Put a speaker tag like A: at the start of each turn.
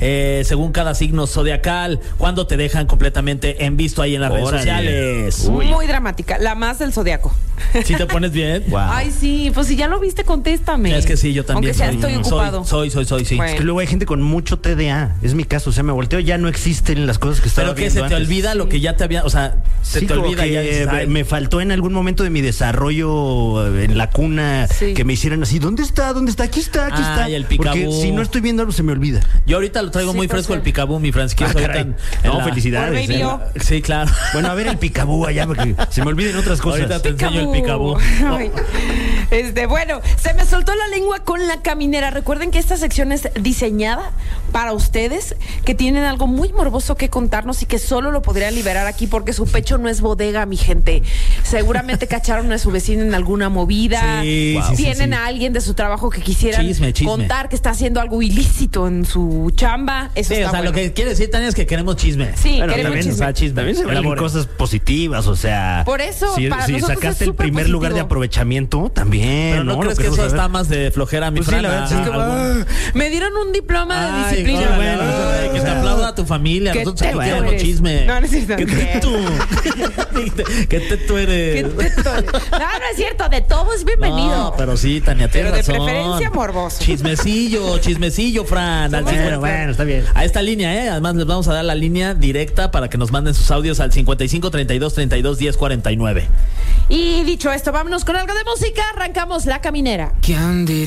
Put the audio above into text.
A: según cada signo zodiacal, cuando te dejan completamente en visto ahí en las redes sociales.
B: Muy dramática, la más del zodiaco.
A: ¿Sí te pones bien?
C: Wow.
B: Ay, sí, pues si ya lo viste, contéstame.
A: Es que sí, yo también.
B: Aunque sea, estoy ocupado.
A: Soy, sí.
B: Bueno.
C: Es que luego hay gente con mucho TDA. Es mi caso. O sea, me volteo, ya no existen las cosas que estaba
A: Pero que
C: viendo
A: se te
C: antes.
A: olvida lo que ya te había. O sea, se
C: Sí,
A: te
C: como
A: olvida
C: que
A: ya. Dices, ay,
C: me faltó en algún momento de mi desarrollo en la cuna que me hicieran así. ¿Dónde está? Aquí está.
A: Y el picabú.
C: Porque si no estoy viendo algo se me olvida.
A: Yo ahorita lo traigo
B: Sí,
A: muy
B: puede
A: fresco
B: ser.
A: el picabú, mi Francisco.
C: No, felicidades.
B: Por baby.
A: Sí, claro.
C: Bueno, a ver el picabú allá porque se me olviden otras cosas.
A: Ahorita te enseño el picabú.
B: Ay. Bueno, se me soltó la lengua con la caminera. Recuerden que esta sección es diseñada para ustedes que tienen algo muy morboso que contarnos y que solo lo podrían liberar aquí porque su pecho no es bodega, mi gente. Seguramente cacharon a su vecino en alguna movida.
A: Sí,
B: Tienen a alguien de su trabajo que quisieran
A: Chisme.
B: contar que está haciendo algo ilícito en su chamba. Eso
A: Sí,
B: está
A: o sea,
B: bueno.
A: lo que quiere decir, Tania, es que queremos chisme.
B: Sí,
C: Bueno,
B: queremos
C: también,
B: chisme.
A: O sea, chisme.
C: También se ven
A: Elaboren.
C: cosas positivas, o sea.
B: Por eso,
C: si
B: para nosotros
C: sacaste
B: es
C: el primer
B: súper
C: lugar de
B: positivo.
C: aprovechamiento, también.
A: Pero no crees que eso está más de flojera, mi
C: Pues sí,
A: Fran.
C: la verdad, sí, es que
B: Me dieron un diploma de
A: Ay,
B: disciplina.
A: qué bueno, que te aplauda a tu familia.
B: Qué
A: Nosotros aquí
B: teto
A: queremos
B: eres.
A: chisme.
B: No, no es cierto.
A: ¿Qué teto? ¿Qué teto eres?
B: ¿Qué teto? No es cierto, de todo es bienvenido.
A: No, pero sí, Tania,
B: Pero
A: tienes
B: de
A: razón.
B: preferencia morboso.
A: Chismecillo, Fran. Al
C: Bueno, está bien.
A: A esta línea, además les vamos a dar la línea directa para que nos manden sus audios al 55 32 32 10 49.
B: Y dicho esto, vámonos con algo de música. Arrancamos La Caminera.
D: ¿Quién diría?